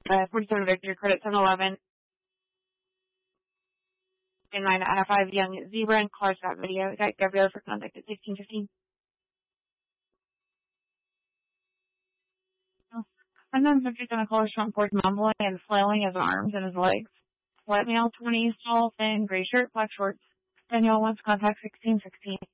47 Victor, credit 711. And 9 out of 5 young zebra and car stop video. Got Gabrielle for contact at 1615. Unknown subject on a color front porch mumbling and flailing his arms and his legs. White male, 20s, tall, thin, gray shirt, black shorts. Danielle wants contact 1616.